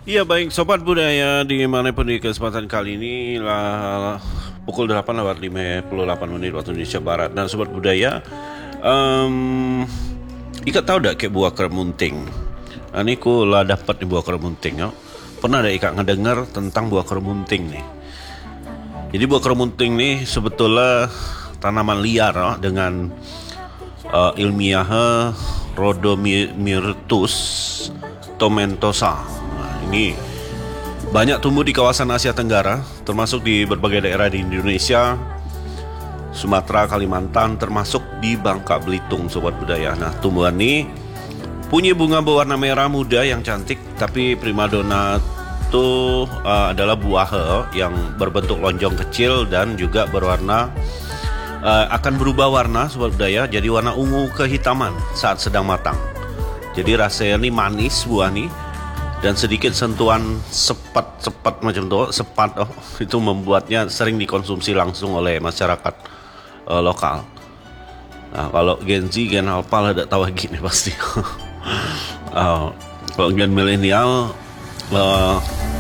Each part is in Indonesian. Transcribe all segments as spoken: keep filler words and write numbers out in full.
Iya baik Sobat Budaya dimanapun di kesempatan kali ini lah pukul delapan lewat lima puluh delapan menit waktu Indonesia Barat. Dan Sobat Budaya um, Ika tahu dak kayak buah keremunting. Ini ku lah dapat di buah keremunting. Yo. Pernah ada Ika ngedengar tentang buah keremunting nih. Jadi buah keremunting nih sebetulnya tanaman liar yo, dengan uh, ilmiah Rhodomyrtus tomentosa. Ini banyak tumbuh di kawasan Asia Tenggara, termasuk di berbagai daerah di Indonesia, Sumatera, Kalimantan, termasuk di Bangka Belitung, Sobat Budaya. Nah, tumbuhan ini punya bunga berwarna merah muda yang cantik, tapi primadona itu uh, adalah buah yang berbentuk lonjong kecil dan juga berwarna uh, akan berubah warna, Sobat Budaya, jadi warna ungu kehitaman saat sedang matang. Jadi rasanya ini manis buah nih. Dan sedikit sentuhan sepat-sepat macam itu, sepat oh, itu membuatnya sering dikonsumsi langsung oleh masyarakat uh, lokal. Nah, kalau Gen Z, Gen Alpha lah tidak tahu gini pasti. uh, kalau Gen milenial, uh,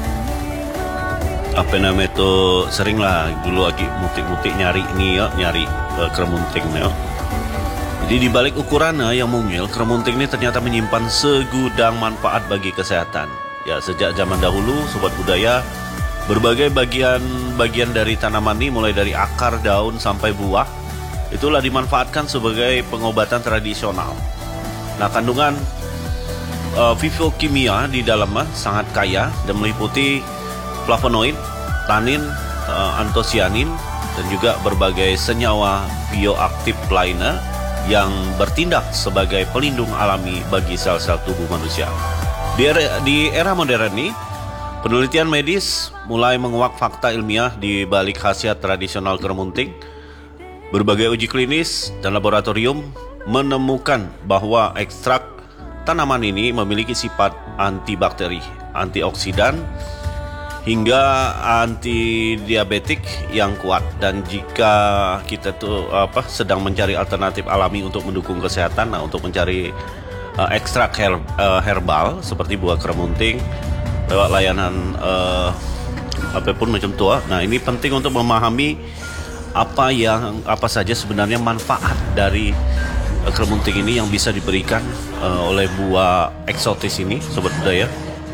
apa namanya itu sering lah dulu lagi mutik-mutik nyari ini ya, nyari uh, keremunting ya. Jadi di balik ukurannya yang mungil, keremunting ini ternyata menyimpan segudang manfaat bagi kesehatan. Ya, sejak zaman dahulu, Sobat Budaya, berbagai bagian-bagian dari tanaman ini, mulai dari akar, daun, sampai buah, itulah dimanfaatkan sebagai pengobatan tradisional. Nah, kandungan uh, fitokimia di dalamnya sangat kaya dan meliputi flavonoid, tanin, uh, antosianin, dan juga berbagai senyawa bioaktif lainnya yang bertindak sebagai pelindung alami bagi sel-sel tubuh manusia. Di era, di era modern ini, penelitian medis mulai menguak fakta ilmiah di balik khasiat tradisional keremunting. Berbagai uji klinis dan laboratorium menemukan bahwa ekstrak tanaman ini memiliki sifat antibakteri, antioksidan, hingga anti diabetik yang kuat. Dan jika kita tuh apa sedang mencari alternatif alami untuk mendukung kesehatan, nah untuk mencari uh, ekstrak her, uh, herbal seperti buah keremunting lewat layanan uh, apapun macam tua, nah ini penting untuk memahami apa yang apa saja sebenarnya manfaat dari uh, keremunting ini yang bisa diberikan uh, oleh buah eksotis ini, Sobat Budaya.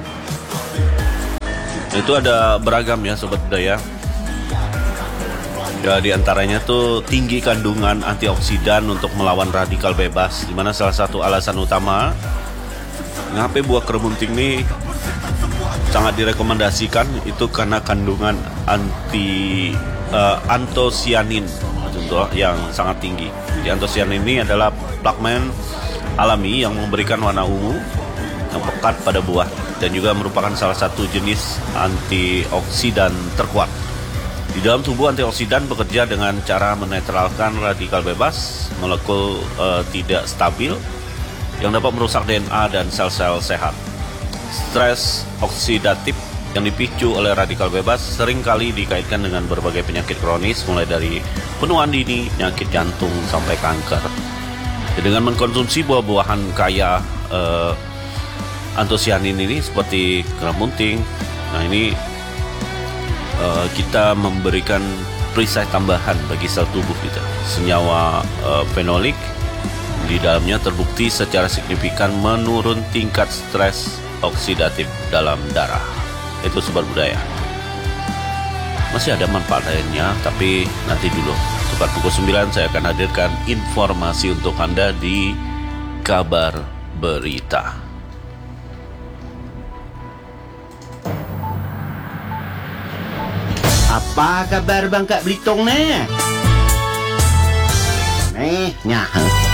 Itu ada beragam ya, Sobat Budaya. Ya, di antaranya tuh tinggi kandungan antioksidan untuk melawan radikal bebas, dimana salah satu alasan utama ngapain buah keremunting ini sangat direkomendasikan itu karena kandungan anti uh, antosianin contoh yang sangat tinggi. Jadi antosianin ini adalah pigmen alami yang memberikan warna ungu yang pekat pada buah dan juga merupakan salah satu jenis antioksidan terkuat. Di dalam tubuh, antioksidan bekerja dengan cara menetralkan radikal bebas, molekul uh, tidak stabil yang dapat merusak D N A dan sel-sel sehat. Stres oksidatif yang dipicu oleh radikal bebas seringkali dikaitkan dengan berbagai penyakit kronis, mulai dari penuaan dini, penyakit jantung, sampai kanker. Dan dengan mengkonsumsi buah-buahan kaya uh, antosianin ini seperti keremunting, nah ini uh, kita memberikan perisai tambahan bagi sel tubuh kita. Senyawa uh, fenolik di dalamnya terbukti secara signifikan menurun tingkat stres oksidatif dalam darah. Itu Sobat Budaya. Masih ada manfaat lainnya, tapi nanti dulu. Tepat pukul sembilan saya akan hadirkan informasi untuk Anda di Kabar Berita. Apa kabar Bangka Belitung nih? Nih, nyah.